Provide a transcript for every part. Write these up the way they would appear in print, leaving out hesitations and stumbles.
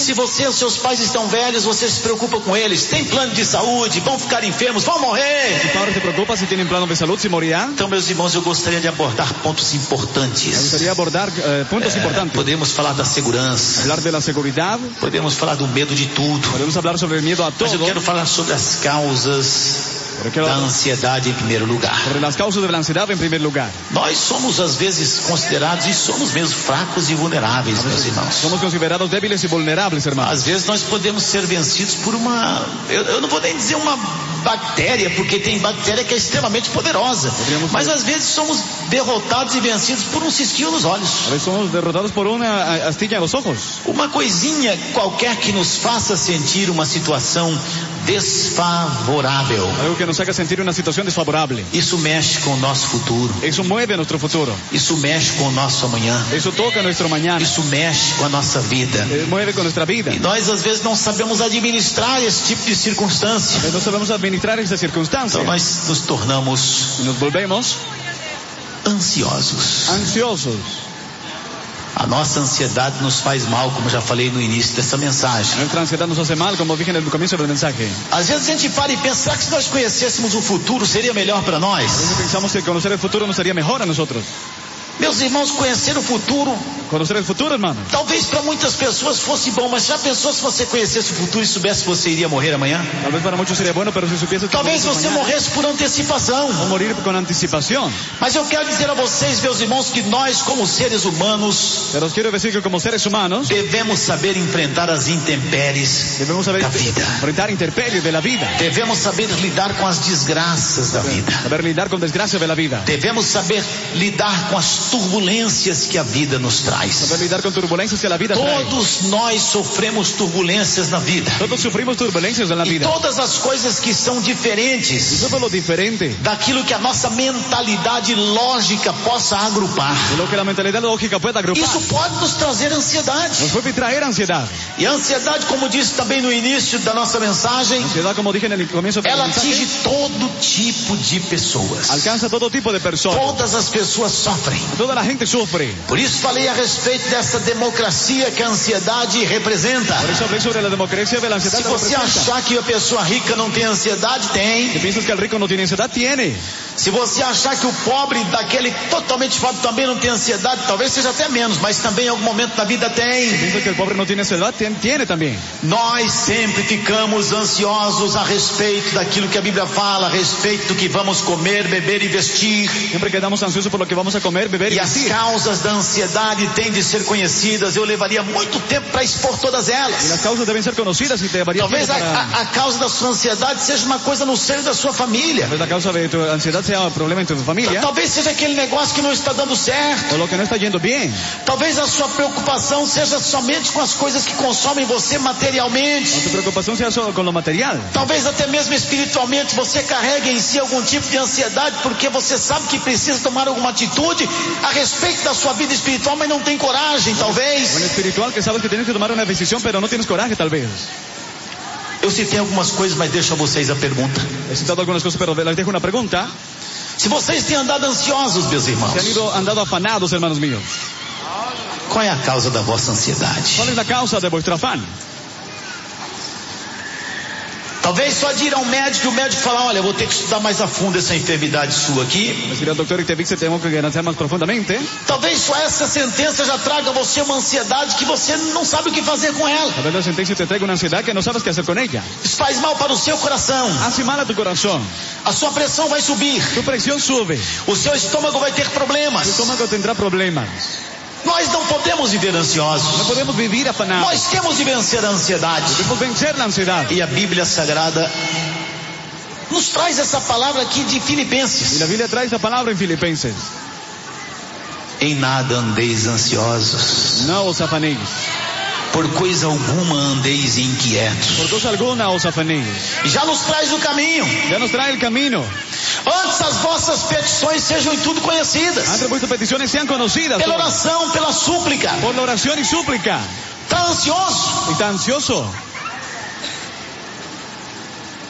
se você e os seus pais estão velhos, você se preocupa com eles. Tem plano de saúde, vão ficar enfermos, vão morrer. Tus padres te preocupan si tienen plano de salud, si morirán. Então, meus irmãos, eu gostaria de abordar pontos Me importantes. gustaría abordar puntos importantes. Podemos falar da segurança, Hablar de la seguridad. podemos falar do medo de tudo. Podemos hablar sobre el miedo a Mas eu todo. quero falar sobre as causas Pero quiero da hablar ansiedade em primeiro lugar. sobre las causas de la ansiedad en primer lugar. Nós somos às vezes considerados, e somos mesmo, fracos e vulneráveis, meus irmãos. Somos considerados débiles y vulnerables, hermanos. Às vezes nós podemos ser vencidos por uma, eu não vou nem dizer uma bactéria, porque tem bactéria que é extremamente poderosa. Mas às vezes somos derrotados e vencidos por um cisquinho nos olhos. A veces somos derrotados por una astilla en los ojos. Uma coisinha qualquer que nos faça sentir uma situação desfavorável. Algo que nos haga sentir una situación desfavorable. Isso mexe com o nosso futuro. Eso mueve nuestro futuro. Isso mexe com o nosso amanhã. Eso toca nuestro mañana. Isso mexe com a nossa vida. Mueve con nuestra vida. E nós às vezes não sabemos administrar esse tipo de circunstância. No sabemos administrar esta circunstancia. Então nós nos tornamos Y nos volvemos ansiosos. ansiosos. A nossa ansiedade nos faz mal, como já falei no início dessa mensagem. Nuestra ansiedad nos hace mal, como dije en el comienzo del mensaje. Às vezes a gente para e pensa, será que se nós conhecêssemos o futuro seria melhor para A nós? veces pensamos que conocer el futuro nos haría mejor a nosotros. Meus irmãos, conhecer o futuro, Conocer el futuro, hermano. talvez para muitas pessoas fosse bom, mas já pensou se você conhecesse o futuro e soubesse que você iria morrer amanhã? Tal vez para muchos sería bueno, pero si supiese que Talvez morirás você mañana, morresse por antecipação. o morir con anticipación. Mas eu quero dizer a vocês, meus irmãos, que nós, como seres humanos, Pero os quiero decir que como seres humanos devemos saber enfrentar as intempéries debemos saber da vida. enfrentar intemperies de la vida. Devemos saber lidar com as desgraças da vida. Saber lidar con desgracias de la vida. Devemos saber lidar com as turbulências que a vida nos traz. Saber lidar con turbulencias que la vida trae. Todos nós sofremos turbulências na vida. Todos sufrimos turbulencias en la E vida. todas as coisas que são Y diferentes todo lo diferente daquilo que a nossa mentalidade lógica possa agrupar. de lo que la mentalidad lógica puede agrupar Isso pode nos trazer ansiedade. nos puede traer ansiedad. E a ansiedade, como disse também no início da nossa mensagem, Ansiedad, como dije en el comienzo del ela mensaje, atinge todo tipo de pessoas. alcanza todo tipo de personas. Todas as pessoas sofrem. Toda la gente sufre. Por isso falei a respeito dessa democracia que a ansiedade representa. Por eso hablé sobre la democracia de la ansiedad. Se que você representa. achar que a pessoa rica não tem ansiedade, Si tem. piensas que el rico no tiene ansiedad, tiene. Se você achar que o pobre, daquele totalmente pobre, também não tem ansiedade, talvez seja até menos, mas também em algum momento da vida tem. Piensas que el pobre no tiene ansiedad, tiene también. Nós sempre ficamos ansiosos a respeito daquilo que a Bíblia fala, a respeito do que vamos comer, beber e vestir. Siempre quedamos ansiosos por lo que vamos a comer, beber y E as vestir. causas da ansiedade têm de ser conhecidas. Eu levaria muito tempo para expor todas Y las elas. causas deben ser conocidas y te llevaría Talvez tiempo para... a causa da sua ansiedade seja uma coisa no seio da sua família. Tal vez la causa de tu ansiedad sea un problema en tu familia. Talvez seja aquele negócio que não está dando certo. O lo que no está yendo bien. Talvez a sua preocupação seja somente com as coisas que consomem você O tu materialmente. preocupación sea solo con lo material. Talvez até mesmo espiritualmente você carregue em si algum tipo de ansiedade porque você sabe que precisa tomar alguma atitude a respeito da sua vida espiritual, mas não tem coragem, O en talvez. espiritual que sabes que tienes que tomar una decisión, pero no tienes coraje tal vez. Eu citei algumas coisas, mas deixo a vocês a pergunta. He citado algunas cosas, pero les dejo una pregunta. Se vocês têm andado ansiosos, meus irmãos, Se han andado afanados, hermanos míos. qual é a causa da vossa ansiedade? ¿Cuál es la causa de vuestro afán? Talvez só de ir ao médico e o médico falar, olha, eu vou ter que estudar mais a fundo essa enfermidade sua aqui. Decir al doctor y te dice, tengo que analizar más profundamente. Talvez só essa sentença já traga a você uma ansiedade que você não sabe o que fazer com ela. Tal vez la sentencia te traiga una ansiedad que no sabes qué hacer con ella. Isso faz mal para o seu coração. Hace mal a tu corazón. A sua pressão vai subir. Tu presión sube. O seu estômago vai ter Tu problemas. estómago tendrá problemas. Nós não podemos viver No ansiosos. podemos vivir afanados. Nós temos de vencer a ansiedade. Debemos vencer la ansiedad. E a Bíblia Sagrada nos traz essa palavra aqui de Y Filipenses. la Biblia trae esa palabra en Filipenses. Em nada andeis ansiosos. No os afanéis. Por coisa alguma andeis inquietos. Por cosa alguna os afanéis. E já nos traz o caminho. Ya nos trae el camino. Antes as vossas petições sejam em tudo conhecidas. Antes vuestras peticiones sean conocidas. Pela oração, pela súplica. Por la oración y súplica. Está ansioso? ¿Está ansioso?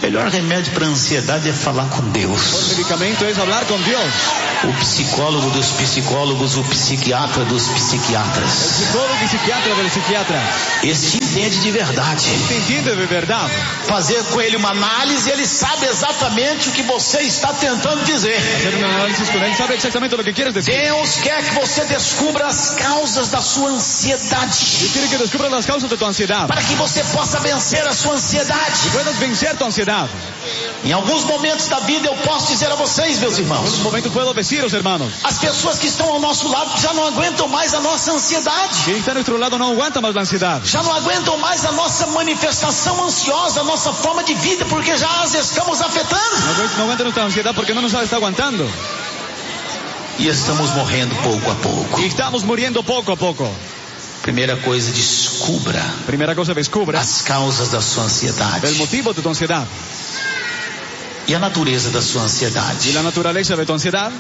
melhor remédio para a ansiedade é falar com Deus. El medicamento es hablar con Dios. O psicólogo dos psicólogos, o psiquiatra dos El psiquiatras. psicólogo y psiquiatra del psiquiatra. Este entende de verdade. Te entiende de verdad. Fazer com ele uma análise, ele sabe exatamente o que você está tentando dizer. Hacer un análisis con él, sabe exactamente lo que quieres decir. Deus quer que você descubra as causas da sua ansiedade, Y quiere que descubras las causas de tu ansiedad. para que você possa vencer a sua ansiedade. Puedas vencer tu ansiedad. Em alguns momentos da vida eu posso dizer a vocês, meus En irmãos, un momento puedo deciros, hermanos, as pessoas que estão ao nosso lado já não aguentam mais a nossa ansiedade, que está a nuestro lado no aguanta más la ansiedad. já não aguentam mais a nossa manifestação ansiosa, a nossa forma de vida, porque já as estamos afetando. No aguanta nuestra ansiedad porque no nos está aguantando. E estamos morrendo pouco a pouco. Y estamos muriendo poco a poco. Primeira coisa, descubra Primera cosa, descubra as causas da sua ansiedade el motivo de tu ansiedad e a natureza da sua y ansiedade. la naturaleza de tu ansiedad.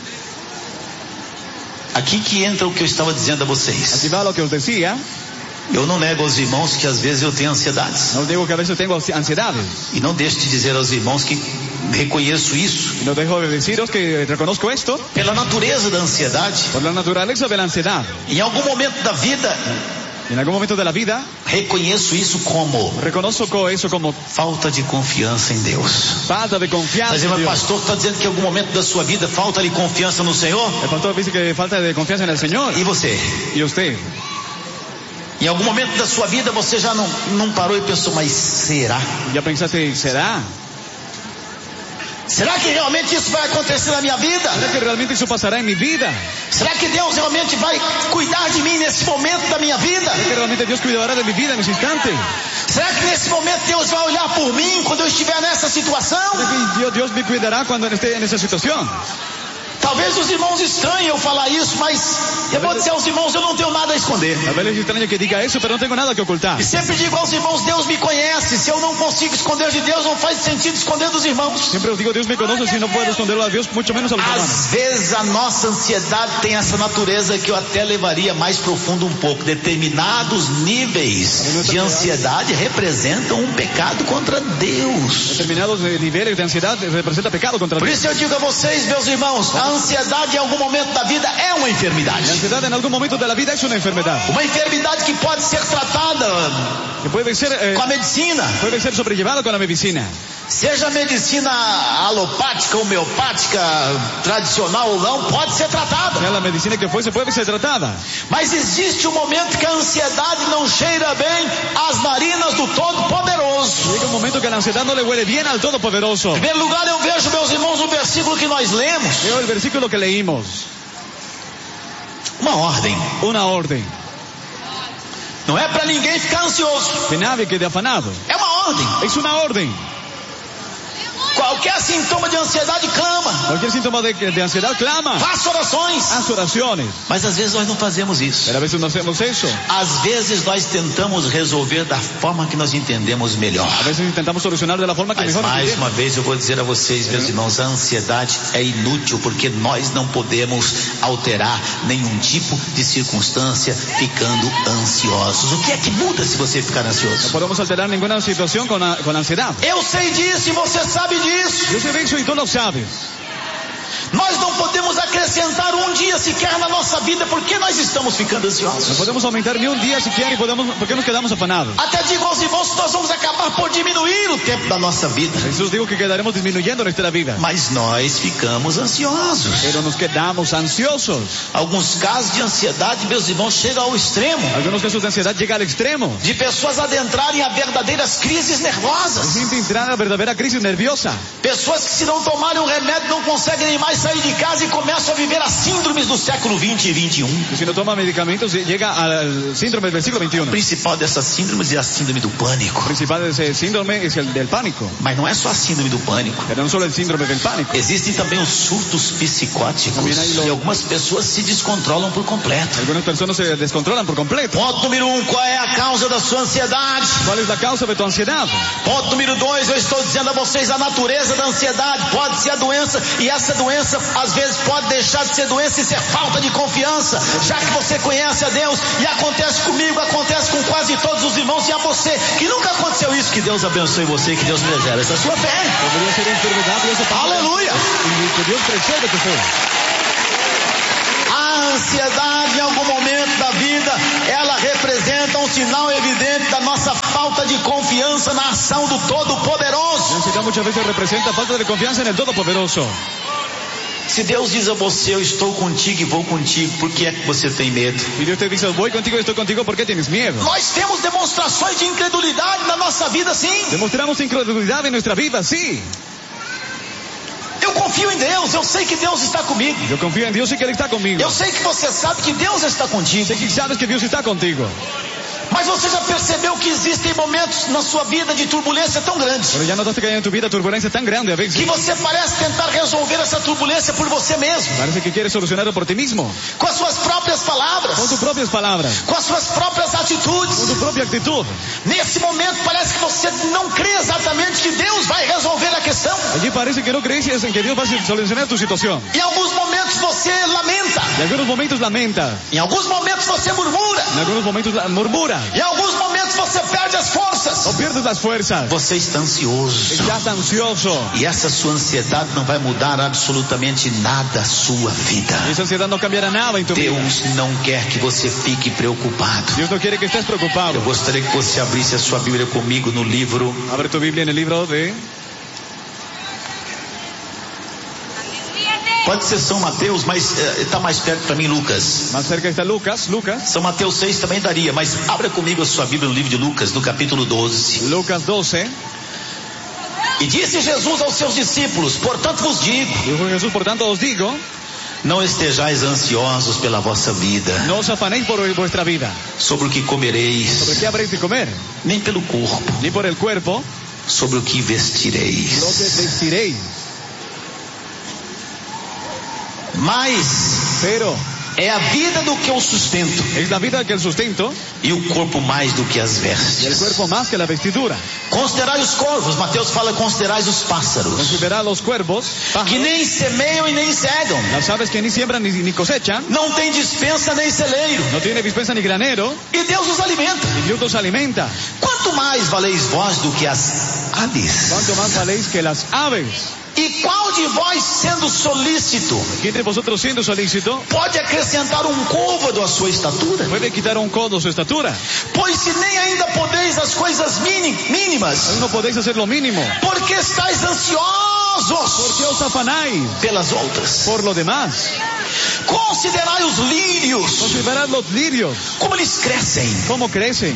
Aqui que entra o que eu estava dizendo a Aquí vocês. va lo que os decía. Eu não nego aos irmãos que às vezes eu tenho ansiedades. No digo que a veces tengo ansiedades. E não deixo de dizer aos irmãos que reconheço isso. Y no dejo de deciros que reconozco esto Pela natureza da ansiedade, por la naturaleza de la ansiedad. em algum momento da vida, En algún momento de la vida reconheço isso como reconozco eso como falta de confiança em Deus. falta de confianza Mas en o Dios. pastor está dizendo que em algum momento da sua vida falta de confiança no Senhor. El pastor dice que falta de confianza en el Señor. E você? Y usted, Em algum momento da sua vida você já não parou e pensou, mas será? ¿ya pensaste, será? Será que realmente isso vai acontecer na minha vida? ¿Será que realmente eso pasará en mi vida? Será que Deus realmente vai cuidar de mim nesse momento da minha vida? ¿Será que realmente Dios cuidará de mi vida en ese instante? Será que nesse momento Deus vai olhar por mim quando eu estiver nessa situação? ¿Será que Dios me cuidará cuando esté en esa situación? Talvez os irmãos estranhem eu falar isso, mas eu vou dizer aos irmãos, eu não tenho nada a esconder. A veces es extraño que diga eso, pero no tengo nada que ocultar. E sempre digo aos irmãos, Deus me conhece. Se eu não consigo esconder de Deus, não faz sentido esconder dos irmãos. Siempre os digo, Dios me conoce, si no puedo esconderlo a Dios, mucho menos a los hermanos. Às vezes a nossa ansiedade tem essa natureza que eu até levaria mais profundo um pouco. Determinados níveis de ansiedade representam um pecado contra Deus. Determinados niveles de ansiedad representa pecado contra Por Dios. isso eu digo a vocês, meus irmãos, a ansiedade em algum momento da vida é uma enfermidade. La ansiedad en algún momento de la vida es una enfermedad. Uma enfermidade que pode ser tratada Que puede com a medicina. ser sobrellevado con la medicina. Seja medicina alopática, homeopática, tradicional ou não, pode ser tratada. Sea la medicina que fuese, puede ser tratada. Mas existe um momento que a ansiedade não cheira bem às narinas do Todo-Poderoso. Llega un momento que la ansiedad no le huele bien al Todopoderoso. Em primeiro lugar, eu vejo, meus irmãos, o versículo que nós lemos. Veo el versículo que leímos. Uma ordem. Una orden. Não é para ninguém ficar ansioso. Que nadie quede afanado. É uma ordem. Es una orden. Qualquer sintoma de ansiedade, clama. Cualquier síntoma de ansiedad clama. Faça orações. Haz oraciones. Mas às vezes nós não fazemos isso. Pero a veces no hacemos eso. Às vezes nós tentamos resolver da forma que nós entendemos melhor. A veces intentamos solucionar de la forma que Mas mejor mais entendemos. uma vez eu vou dizer a vocês, meus irmãos, a ansiedade é inútil porque nós não podemos alterar nenhum tipo de circunstância ficando ansiosos. O que é que muda se você ficar No ansioso? podemos alterar ninguna situación con ansiedad. Eu sei disso e você sabe disso. Yo sé de eso y tú lo sabes. Nós não podemos acrescentar um dia sequer na nossa vida porque nós estamos ficando No ansiosos. podemos aumentar ni un día siquiera y ¿por qué nos quedamos afanados? Até digo aos irmãos que nós vamos acabar por diminuir o tempo da nossa vida. Jesús dijo que quedaremos disminuyendo nuestra vida. Mas nós ficamos ansiosos. Pero nos quedamos ansiosos. Alguns casos de ansiedade, meus irmãos, chegam ao extremo. Algunos casos de ansiedad llegan al extremo. De pessoas adentrarem a verdadeiras crises nervosas. Gente entrar a verdadera crisis nerviosa. Pessoas que se não tomarem um remédio não conseguem nem mais sair de casa e começam a viver as síndromes do século 20 e 21. Que si no toma medicamentos llega al síndrome del siglo O XXI. principal dessas síndromes é a síndrome do pânico. El principal de ese síndrome es el del pánico. Mas não é só a síndrome do pânico. Pero no solo el síndrome del pánico. Existem também os surtos psicóticos. E algumas pessoas se descontrolam por completo. Algunas personas se descontrolan por completo. Ponto número 1, qual é a causa da sua ansiedade? ¿Cuál es la causa de tu ansiedad? Ponto número 2, eu estou dizendo a vocês a natureza da ansiedade. Pode ser a doença, e essa doença doença às vezes pode deixar de ser doença e ser falta de confiança, já que você conhece a Deus, e acontece comigo, acontece com quase todos os irmãos, e a você, que nunca aconteceu isso. Que Deus abençoe você, que Deus preserve essa sua fé. Podría ser enfermedad y eso. Aleluia! Y que Dios preserve tu fe. A ansiedade, em algum momento da vida, ela representa um sinal evidente da nossa falta de confiança na ação do Todo-Poderoso. La ansiedad muchas veces representa falta de confianza en el Todopoderoso. Se Deus diz a você, eu estou contigo e vou contigo, por que é que você tem medo? Y Dios te dice, voy contigo y estoy contigo, ¿por qué tienes miedo? Nós temos demonstrações de incredulidade na nossa vida, sim. Demostramos incredulidad en nuestra vida, sí. Eu confio em Deus, eu sei que Deus está comigo. Yo confío en Dios y que Él está conmigo. Eu sei que você sabe que Deus está contigo. Sé que sabes que Dios está contigo. Mas você já percebeu que existem momentos na sua vida de turbulência tão grande, Pero ya notaste que hay en tu vida turbulencia tan grande a veces. que você parece tentar resolver essa turbulência por você mesmo, Parece que quieres solucionarlo por ti mismo. com as suas próprias palavras, Con tus propias palabras. com as suas próprias atitudes. Con tu propia actitud. Nesse momento parece que você não crê exatamente que Deus vai resolver a questão. Allí parece que no crees en que Dios va a solucionar tu situación. Em alguns momentos você lamenta, En algunos momentos lamenta. em alguns momentos você murmura, En algunos momentos murmura. em alguns momentos você perde as forças. O pierdes las fuerzas. Você está ansioso. Estás ansioso. E essa sua ansiedade não vai mudar absolutamente nada a sua vida. Y esa ansiedad no cambiará nada en tu vida. Deus não quer que você fique preocupado. Dios no quiere que estés preocupado. Eu gostaria que você abrisse a sua Bíblia comigo no livro Abre tu Biblia en el libro de... Pode ser São Mateus, mas está mais perto para mim Lucas. Más cerca está Lucas. São Mateus 6 também daria, mas abra comigo a sua Bíblia no livro de Lucas, no capítulo 12. Lucas 12. E disse Jesus aos seus discípulos: portanto vos digo, Dijo Jesús, por tanto os digo, não estejais ansiosos pela vossa vida, no os afanéis por vuestra vida, sobre o que comereis, sobre qué habréis de comer, nem pelo corpo, ni por el cuerpo, sobre o que lo que vestireis. vestiréis. Mas Pero é a vida do que o sustento, es la vida que el sustento, e o corpo mais do que as y el vestes. cuerpo más que la vestidura. Considerai os corvos, Mateus fala: considerai os pássaros, Considerad los cuervos, que pájaros, nem semeiam e nem cegam, las aves que ni siembran ni cosechan, não tem dispensa nem celeiro, no tiene dispensa ni granero, e Deus os alimenta. y Dios los alimenta. Quanto mais valeis vós do que as aves? ¿Cuánto más valéis que las aves? E qual de vós, sendo solícito, ¿Quién de vosotros siendo solícito pode acrescentar um côvado à sua estatura? puede quitar un codo su estatura? Pois se nem ainda podeis as coisas mínimas, No podéis hacer lo mínimo. por que estáis ¿Por ansiosos qué os afanáis pelas outras? por lo demás? Considerai os lírios, Considerad los lirios, como eles crescem, cómo crecen,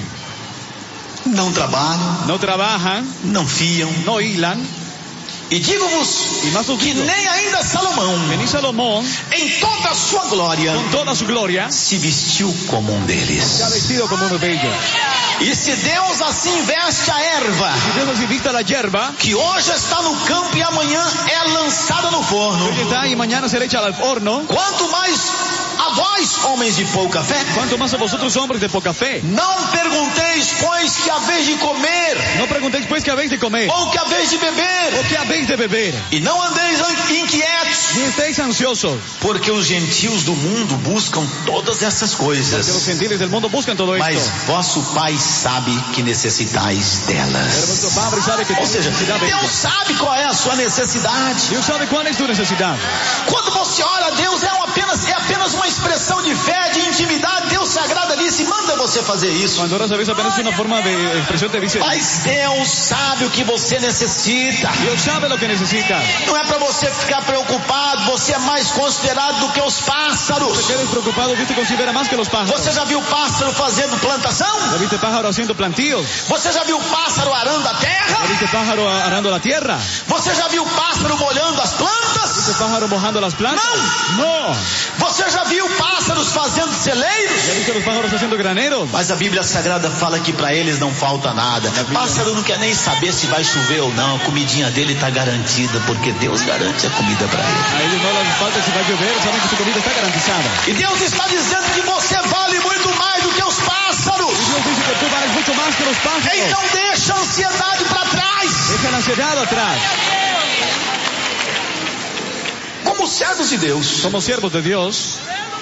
não trabalham, no trabajan, não fiam. no hilan. E digo-vos E mais os que digo, nem ainda Salomão, que ni Salomón, em toda a sua glória, con toda su gloria, se vestiu como um se ha deles. vestido como uno de ellos. E se Deus assim veste a erva, Si Dios así vista la hierba, que hoje está no campo e amanhã é lançada no forno, hoy está y mañana será hecha al horno, quanto mais a vós, homens de pouca fé, ¿cuánto más a vosotros hombres de poca fe? não pergunteis, pois, que haveis de comer, No preguntéis pues qué habéis de comer, ou que haveis de beber, o qué habéis de beber, e não andeis inquietos, ni estéis ansiosos, porque os gentios do mundo buscam todas essas porque los coisas, gentiles del mundo buscan todo mas esto. vosso Pai sabe que necessitais Pero delas. vuestro Padre sabe que Ou tenéis seja, necesidad de Deus ello. sabe qual é a sua necessidade. Dios sabe cuál es tu necesidad. Quando você ora a Deus, é apenas uma expressão de fé, de intimidade. Deus se agrada disso e manda você fazer isso. Cuando oras a veces apenas una forma de expresión te dice, Mas Deus sabe o que você necessita. Dios sabe lo que necesitas. Não é para você ficar preocupado. Você é mais considerado do que os pássaros. Te quedes preocupado, Dios te considera más que los pájaros. Você já viu pássaro fazendo plantação? ¿Ya viste pájaro haciendo plantíos? Você já viu pássaro arando a ¿Ya terra? viste pájaro arando la tierra? Você já viu pássaro molhando as ¿Ya plantas? viste pájaro mojando las plantas? No. Você já viu pássaros fazendo celeiros? ¿Ya viste los pájaros haciendo graneros? Mas a Bíblia Sagrada fala que para eles não falta nada. Pássaro não quer nem saber se vai chover ou não. A comidinha dele está garantida, porque Deus garante a comida para ele. A ellos no les falta si va a llover, saben que su comida está garantizada. E Deus está dizendo que você vale muito mais do que os pássaros. Y Dios dice que tú vales mucho más que los pájaros. Então deixa a ansiedade para trás. Deja la ansiedad atrás. como servos de Deus, Somos siervos de Dios,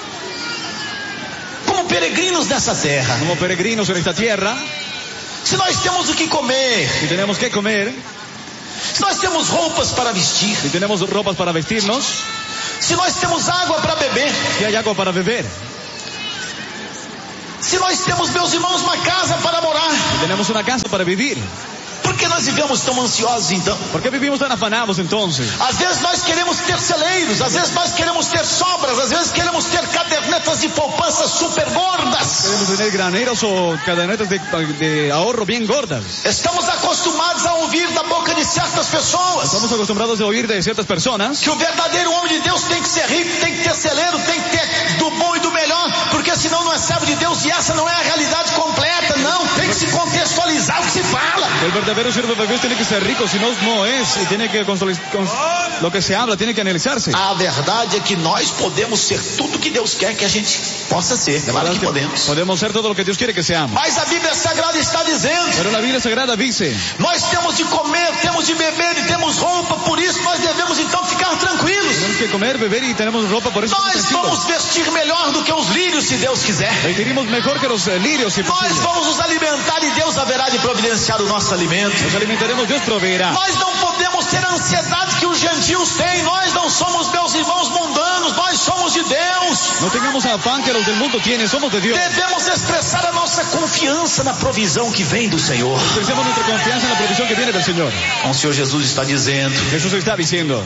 como peregrinos nessa terra. como peregrinos en esta tierra. Se nós temos o que comer, Si tenemos que comer, se nós temos roupas para vestir, si tenemos ropas para vestirnos, se nós temos água para beber, si hay agua para beber, se nós temos, meus irmãos, uma casa para morar, si tenemos una casa para vivir, por que nós vivemos tão ansiosos então? ¿por qué vivimos tan afanados entonces? Às vezes nós queremos ter celeiros, às vezes nós queremos ter sobras, às vezes queremos ter cadernetas de poupança super gordas. Queremos tener graneros o cadenetas de ahorro bien gordas. Estamos acostumados a ouvir da boca de certas pessoas Estamos acostumbrados a oír de ciertas personas que o verdadeiro homem de Deus tem que ser rico, tem que ter celeiro, tem que ter do bom e do melhor, porque senão não é servo de Deus, e essa não é a realidade completa. Não, tem que se contextualizar o que se fala. el verdadero siervo de Dios tiene que ser rico, si no, no es, y tiene que lo que se habla tiene que analizarse. A verdade é que nós podemos ser tudo que Deus quer que a gente possa ser. Claro que podemos. Podemos ser todo lo que Dios quiere que seamos. Mas a Bíblia Sagrada está dizendo: Pero la Biblia Sagrada dice, nós temos de comer, temos de beber e temos roupa, por isso nós devemos então ficar tranquilos. tenemos que comer, beber y tenemos ropa, por eso Nós estamos vamos tranquilos. vestir melhor do que os lírios, se Deus quiser. Vestiremos mejor que los lirios, si Nós posible. vamos nos alimentar e Deus haverá de providenciar o nosso alimento. Nos alimentaremos, Dios proveerá. Nós não podemos ter a ansiedade que os gentios têm. Nós não somos, meus irmãos, mundanos. Nós somos de Deus. No tengamos afán que los del mundo tienen, somos de Dios. Devemos expressar a nossa confiança na provisão que vem do Senhor. Expresemos nuestra confianza en la provisión que viene del Señor. O Senhor Jesus está dizendo: Jesús está diciendo,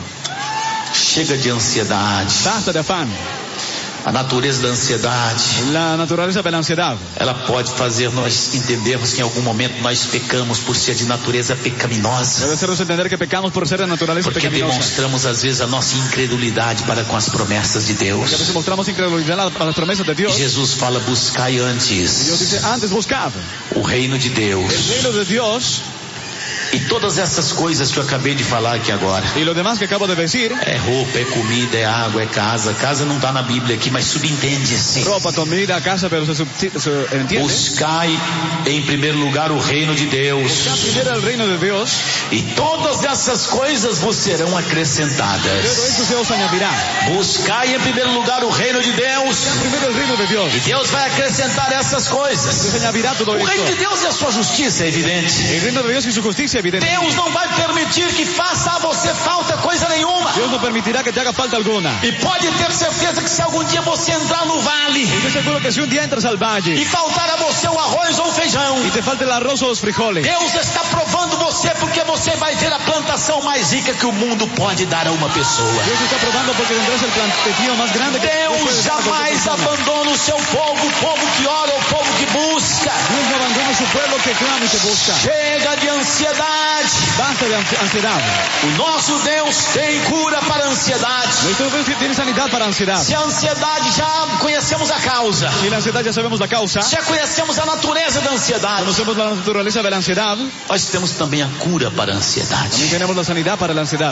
chega de ansiedade. basta de afán. A natureza da ansiedade, La naturaleza de la ansiedad ela pode fazer nós entendermos que em algum momento nós pecamos por ser de natureza pecaminosa. debe hacernos entender que pecamos por ser de naturaleza Porque pecaminosa. demonstramos às vezes a nossa incredulidade para com as promessas de Deus. Porque a veces mostramos incredulidad a las promesas de Dios. Jesus fala: buscai Dios antes dice, antes buscad o reino de Deus. el reino de Dios, E todas essas coisas que eu acabei de falar aqui agora. y lo demás que acabo de decir, É roupa, é comida, é água, é casa. Casa não está na Bíblia aqui, mas subentende-se. ropa, comida, casa, pero se entiende. Buscai em primeiro lugar o reino de Deus. Buscad primero el reino de Dios, E todas essas coisas vos serão todo acrescentadas. esto se os añadirá. Buscai em primeiro lugar o reino de Deus. Primero el reino de Dios, E Deus vai acrescentar essas coisas. se añadirá todo O reino de esto. Deus e a sua justiça, é evidente. El reino de Dios y su justicia, evidente. Deus não vai permitir que faça a você falta coisa nenhuma. Dios no permitirá que te haga falta alguna. E pode ter certeza que se algum dia você entrar no vale Estoy seguro que si un día entras al e valle faltar a você o arroz ou o feijão, y te falta el arroz o los frijoles, Deus está provando você, porque você vai ter a plantação mais rica que o mundo pode dar a uma pessoa. Dios está probando porque tendrás el plantetío más grande que Deus puede dar a cualquier jamais persona. abandona o seu povo, o povo que ora, o povo que busca. Dios no abandona a su pueblo que clama y te busca. Chega de ansiedade. Basta de ansiedad. O nosso Deus tem cura para a ansiedade. Nuestro Dios tiene sanidad para ansiedad. Se a ansiedade, já conhecemos a causa. Y la ansiedad ya sabemos la causa. Já conhecemos a natureza da ansiedade. Conocemos la naturaleza de la ansiedad. Nós temos também a cura para a ansiedade. También tenemos la sanidad para la ansiedad.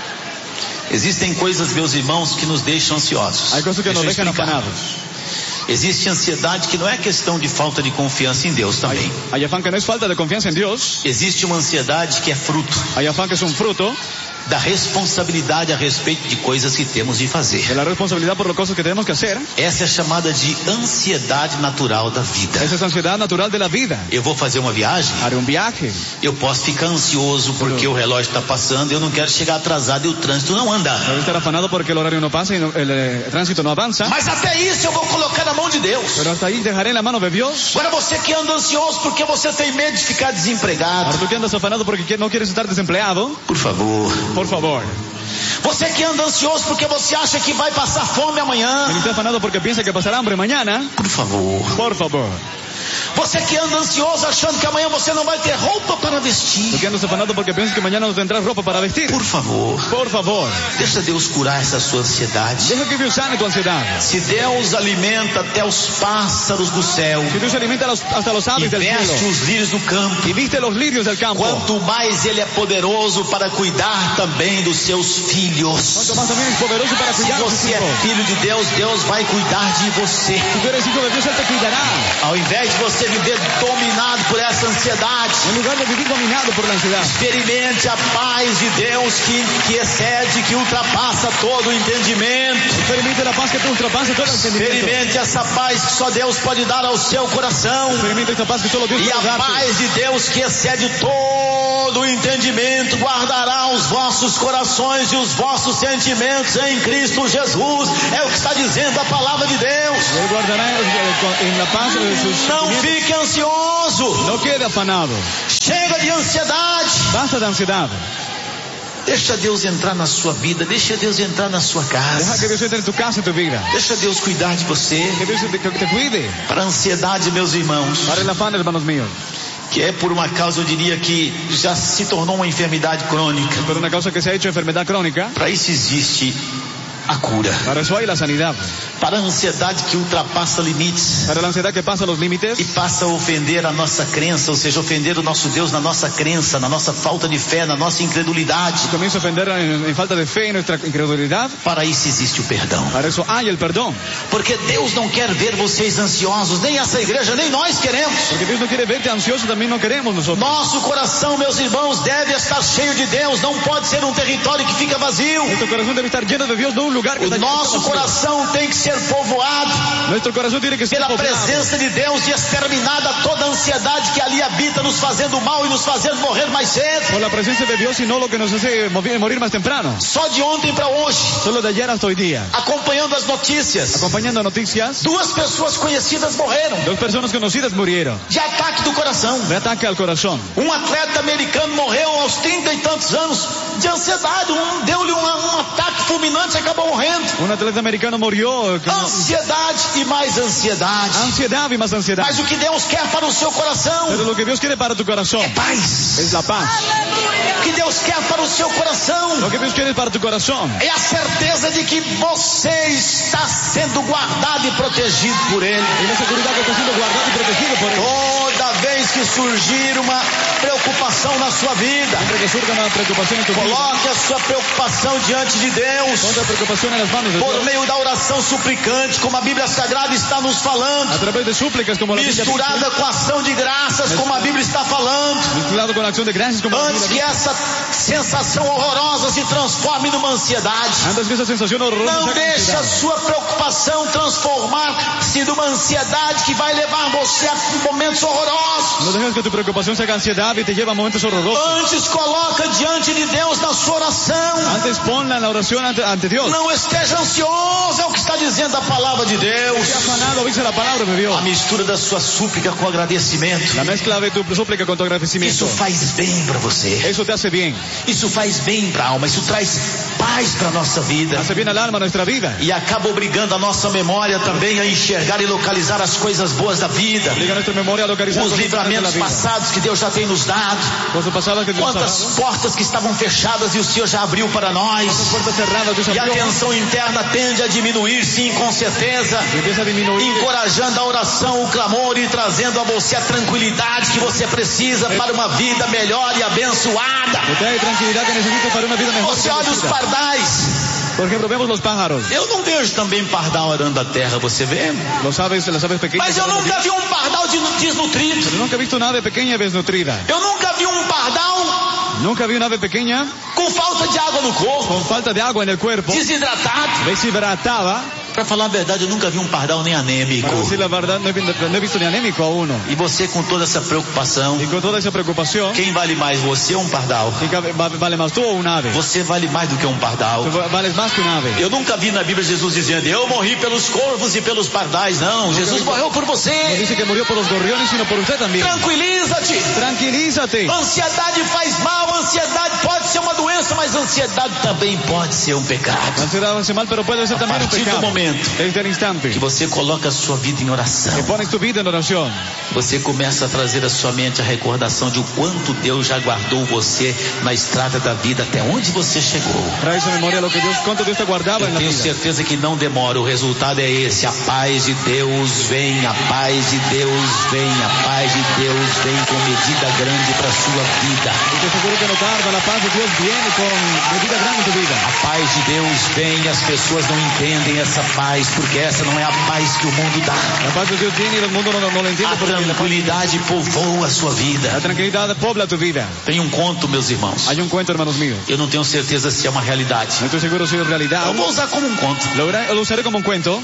Existem coisas, meus irmãos, que nos deixam ansiosos. Hay cosas que nos Deixa eu dejan explicar. afanados. Existe ansiedade que não é questão de falta de confiança em Deus também. Hay afán que no es falta de confianza en Dios. Existe uma ansiedade que é fruto Hay afán que es un fruto da responsabilidade a respeito de coisas que temos de fazer. de la responsabilidad por las cosas que tenemos que hacer. Essa é chamada de ansiedade natural da vida. Esa es ansiedad natural de la vida. Eu vou fazer uma viagem, Haré un viaje. eu posso ficar ansioso porque o relógio está passando, eu não quero chegar atrasado e o trânsito não anda. Puedo estar afanado porque el horario no pasa y el tránsito no avanza. Mas até isso eu vou colocar na mão de Deus. Pero hasta ahí dejaré en la mano de Dios. Agora você que anda ansioso porque você tem medo de ficar desempregado, Ahora tú que andas afanado porque no quieres estar desempleado, por favor. por favor. Você que anda ansioso porque você acha que vai passar fome amanhã, Quien está afanado porque piensa que pasará hambre mañana, por favor. por favor. Você que anda ansioso achando que amanhã você não vai ter roupa para Tú vestir, que andas afanado porque piensas que mañana no tendrás ropa para vestir, por favor. por favor. Deixa Deus curar essa sua ansiedade. Deja que Dios sane tu ansiedad. Se Deus alimenta até os pássaros do céu Si Dios alimenta hasta los e aves del veste cielo os lírios do campo, y viste los lirios del campo, quanto mais Ele é poderoso para cuidar também dos seus filhos. cuanto más también es poderoso para Se cuidar de sus você é hijos. filho de Deus, Deus vai cuidar de você. Si tú eres hijo de Dios, Él te cuidará. Ao invés de você viver dominado por essa ansiedade. En lugar de vivir dominado por la ansiedad, Experimente a paz de Deus que excede, que ultrapassa todo o entendimento. experimente la paz que te ultrapasa todo el entendimiento. Experimente essa paz que só Deus pode dar ao seu coração. Experimente esta paz que solo Dios E puede a darte. paz de Deus que excede todo o entendimento guardará os vossos corações e os vossos sentimentos em Cristo Jesus. É o que está dizendo a palavra de Deus. Él guardará en la paz sus Não sentimientos. fique ansioso. No quede afanado. Chega de ansiedade. Basta de ansiedad. Deixa Deus entrar na sua vida. Deixa Deus entrar na sua Deja casa. que Dios entre en tu casa y tu vida. Deixa Deus cuidar de você. Que Dios te cuide. Para a ansiedade, meus irmãos, Para el afán, hermanos míos. que é por uma causa, eu diria que já se tornou uma enfermidade crônica. Por una causa que se ha hecho enfermedad crónica, Para isso existe a cura. para eso hay la sanidad. Para a ansiedade que ultrapassa limites Para la ansiedad que pasa los límites e passa a ofender a nossa crença, ou seja, ofender o nosso Deus na nossa crença, na nossa falta de fé, na nossa incredulidade. comienza a ofender en falta de fe y nuestra incredulidad. Para isso existe o perdão. Para eso hay el perdón. Porque Deus não quer ver vocês ansiosos, nem essa igreja, nem nós queremos. Porque Dios no quiere verte ansioso, también no queremos nosotros. Nosso coração, meus irmãos, deve estar cheio de Deus, não pode ser um território que fica vazio. Nuestro corazón debe estar lleno de Dios, no un lugar que O está nosso vacío. coração tem que ser povoado Nuestro corazón tiene que ser pela poblado presença de Deus e exterminada toda a ansiedade que ali habita, nos fazendo mal e nos fazendo morrer mais cedo. por la presencia de Dios y no lo que nos hace morir más temprano. Só de ontem para hoje, Solo de ayer hasta hoy día. acompanhando as notícias, Acompañando noticias, 2 pessoas conhecidas morreram 2 personas conocidas murieron de ataque do coração. de ataque al corazón. Um atleta americano morreu aos 30 e tantos anos de ansiedade. Deu-lhe um ataque fulminante e acabou morrendo. Un atleta americano murió con Ansiedade e mais ansiedade. ansiedad y más ansiedad. Mas o que Deus quer para o seu coração Pero lo que Dios quiere para tu corazón é paz. es la paz. O que Deus quer para o seu coração Lo que Dios quiere para tu corazón é a certeza de que você está sendo guardado e protegido por Ele. es la seguridad que está siendo guardado y protegido por Él. Toda vez que surgir uma preocupação na sua vida, Siempre que surja una preocupación en tu vida, coloque a sua preocupação diante de Deus. pon la preocupación en las manos de Por Dios. meio da oração suplicante, como a Bíblia Sagrada está nos falando, A través de súplicas como la Biblia dice, misturada com a ação de graças, como a Bíblia está falando, mezclado con la acción de gracias como la antes Biblia que dice. essa sensação horrorosa se transforme numa ansiedade. Antes que esa sensación horrorosa Não se haga deixe a ansiedad. sua preocupação transformar-se numa ansiedade que vai levar você a momentos horrorosos. No dejes que tu preocupación se haga ansiedad y te lleva a momentos horrorosos. Antes coloca diante de Deus na sua oração. Antes ponla en la oración ante Dios. Não esteja ansioso, é o que está dizendo a palavra de Deus. Esté afanado, dice la palabra de Dios. A mistura da sua súplica com agradecimento. La mezcla de tu súplica con tu agradecimiento. Isso faz bem para você. Eso te hace bien. Isso faz bem para a alma. Isso traz paz para nossa vida. Hace bien al alma, a nuestra vida. E acaba obrigando a nossa memória também a enxergar e localizar as coisas boas da vida. Liga nuestra memoria a localizar Os cosas buenas de la livramentos vida. passados que Deus já tem nos dado. Cosas pasadas que Dios ha Quantas dado. portas que estavam fechadas e o Senhor já abriu para nós. Puertas cerradas, Dios E a abrió. tensão interna tende a diminuir, sim, com certeza. Y empieza a disminuir. Encorajando a oração, o clamor e trazendo a você a tranquilidade que você precisa para uma vida melhor e abençoada. Que trae tranquilidad que necesitas para una vida mejor. Você olha os pardais. Por ejemplo, vemos los pájaros. Eu não vejo também pardal arando a terra, você vê? Las aves pequeñas. Mas eu nunca vi um pardal desnutrido. Pero nunca he visto una ave pequeña y desnutrida. Eu nunca vi um pardal Nunca vi una ave pequeña com falta de água no corpo, con falta de agua en el cuerpo, desidratado. deshidratada. Para falar a verdade, eu nunca vi um pardal nem anêmico. Para decir la verdad, no he visto ni anémico a uno. E você com toda essa preocupação, Y con toda esa preocupación, quem vale mais, você ou um pardal? ¿vale más tú o un ave? Você vale mais do que um pardal. Tú vales más que un ave. Eu nunca vi na Bíblia Jesus dizendo, eu morri pelos corvos e pelos pardais. Não, Jesus morreu por No você. dice que murió por los gorriones, sino por usted también. Tranquiliza-te. Tranquilízate. Ansiedade faz mal, ansiedade pode ser uma doença, mas ansiedade também pode ser um pecado. La ansiedad hace mal, pero puede ser también un partir do pecado. momento Desde el instante que você coloca a sua vida em oração, que pones tu vida en oración, você começa a trazer à sua mente a recordação de o quanto Deus já guardou você na estrada da vida até onde você chegou. traes a memoria lo que Dios, cuánto Dios te guardaba Eu en la tenho vida. certeza que não demora, o resultado é esse: a paz de Deus vem, a paz de Deus vem, a paz de Deus vem com medida grande para sua vida. Estoy seguro que no tarda, la paz de Dios viene con medida grande en tu vida. A paz de Deus vem, as pessoas não entendem essa paz, porque essa não é a paz que o mundo dá. La paz que Dios tiene y el mundo no lo entiende A porque tranquilidade povoa a sua vida. la tranquilidad pobla tu vida. Tem um conto, meus irmãos. Hay un cuento, hermanos míos. Eu não tenho certeza se é uma realidade. No estoy seguro si es realidad. Eu vou usar como um conto. Lo usaré como un cuento.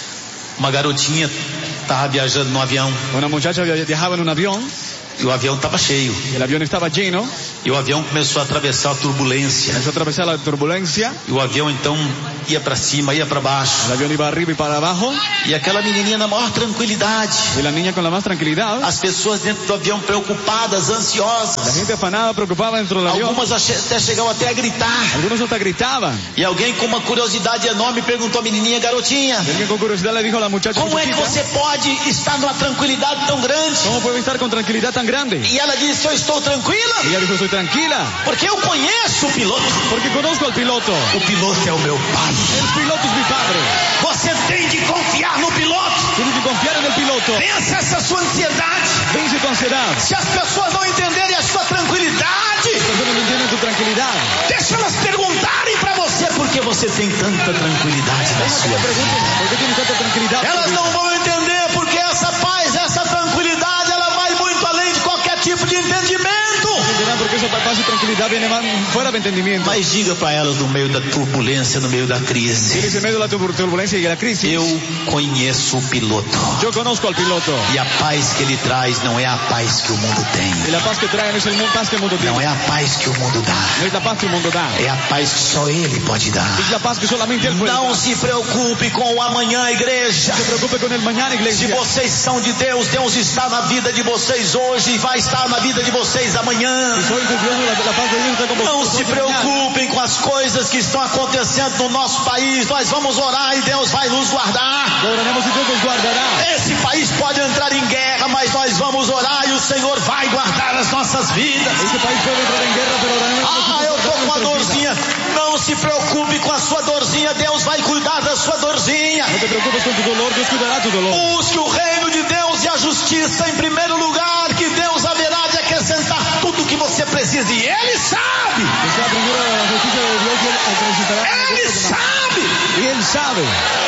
Uma garotinha estava viajando no avião Una muchacha viajaba en un avión e o avião estava cheio. y el avión estaba lleno. E o avião começou a atravessar a turbulência. Comenzó a atravesar la turbulencia. E o avião então ia para cima, ia para baixo. El avión iba arriba y para abajo. E aquela menininha na maior tranquilidade. Y la niña con la más tranquilidad. As pessoas dentro do avião preocupadas, La ansiosas. gente afanada, preocupada dentro del avión. Algumas até chegavam até a gritar. Algunos hasta gritaban. E alguém com uma curiosidade enorme perguntou à menininha: garotinha, Y alguien con curiosidad le dijo a la muchacha como é que chiquita, você pode estar numa tranquilidade tão grande? ¿cómo puede estar con tranquilidad tan grande? E ela disse: eu estou tranquila Y ella dijo, estoy tranquila, porque eu conheço o piloto. porque conozco al piloto. O piloto é o meu pai. El piloto es mi padre. Você tem que confiar no piloto. Tienes que confiar en el piloto. Vença essa sua ansiedade. Vence tu ansiedad. Se as pessoas não entenderem a sua tranquilidade, Las personas no entienden tu tranquilidad. deixa elas perguntarem para você por que você tem tanta tranquilidade na Deja que sua te pregunten, vida. ¿por qué tienes tanta tranquilidad? Elas não vão entender porque essa paz, essa tranquilidade, ela vai muito além de qualquer tipo de entendimento. Entenderán porque esa paz y tranquilidad viene más fuera de entendimiento. Mas diga para elas no meio da turbulência, no meio da crise: Tienes en medio de la turbulencia y de la crisis. eu conheço o piloto. Yo conozco al piloto. E a paz que ele traz não é a paz que o mundo Y tem. la paz que trae no es el paz que el mundo tiene. Não é a paz que o mundo dá. No es la paz que el mundo da. É a paz que só ele pode dar. Es la paz que solamente él puede Não dar. se preocupe com o amanhã, igreja. No se preocupe con el mañana, Se iglesia. vocês são de Deus, Deus está na vida de vocês hoje e vai estar na vida de vocês amanhã. Si soy de Dios, la paz de Dios está con Não vosotros se mañana. preocupem com as coisas que estão acontecendo no nosso país. Nós vamos orar e Deus vai nos guardar. Oraremos y Dios nos guardará. Esse país pode entrar em guerra, mas nós vamos orar e o Senhor vai guardar as nossas vidas. Este país puede entrar en guerra, pero oraremos. Eu tô com a dorzinha. Não se preocupe com a sua dorzinha. Deus vai cuidar da sua dorzinha. No te preocupes con tu dolor, Dios cuidará tu dolor. Busque o reino de Deus e a justiça em primeiro lugar, que Deus haverá de acrescentar tudo o que você precisa. E Ele sabe. Que sea primero la justicia de Dios y Él acrescentará. Ele sabe. Y Él sabe.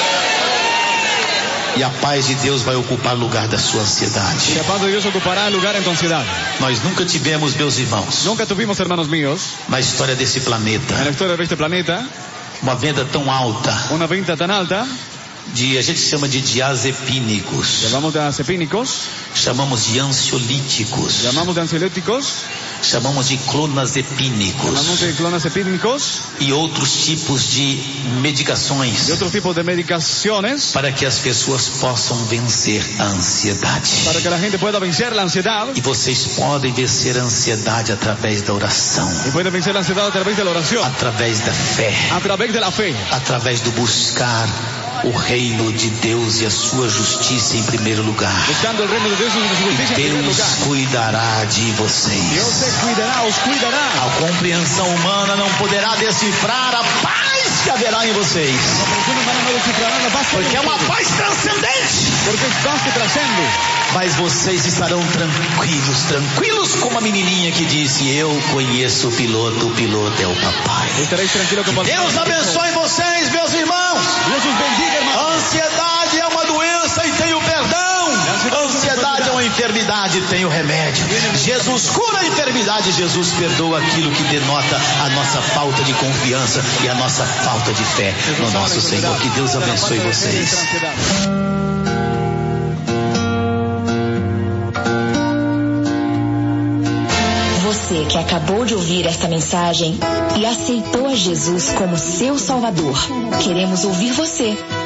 E a paz de Deus vai ocupar o lugar da sua Y ansiedade. la paz de Dios ocupará el lugar en tu ansiedad. Nós nunca tivemos, meus irmãos, Nunca tuvimos, hermanos míos, na história desse en planeta, la historia de este planeta, uma venda tão alta una venta tan alta, a gente chama de diazepínicos, llamamos de acepínicos, chamamos de ansiolíticos, llamamos de ansiolíticos, chamamos de clonazepínicos llamamos de clonazepínicos e outros tipos de medicações y otros tipos de medicaciones para que as pessoas possam vencer a ansiedade. para que la gente pueda vencer la ansiedad E vocês podem vencer a ansiedade através da oração, y pueden vencer la ansiedad a través de la oración, através da fé, a través de la fe, através do buscar o reino de Deus e a sua justiça em primeiro lugar. buscando el reino de Dios y su justicia en primer Deus lugar. cuidará de Dios vocês. te cuidará, os cuidará. A compreensão humana não poderá decifrar a paz que haverá em vocês, Las personas van a descifrar la paz que porque é hay en uma ustedes, paz transcendente. porque es paz que trascende. Mas vocês estarão tranquilos como a menininha que disse: eu conheço o piloto é o papai. Estaréis tranquilos como Deus abençoe vocês, meus irmãos. Dios os bendiga, hermano. A ansiedade é uma doença e tem o perdão. A ansiedade é uma enfermidade e tem o remédio. Jesus cura a enfermidade, Jesus perdoa aquilo que denota a nossa falta de confiança e a nossa falta de fé no nosso Senhor. Que Deus abençoe vocês. Você que acabou de ouvir esta mensagem e aceitou a Jesus como seu Salvador, queremos ouvir você.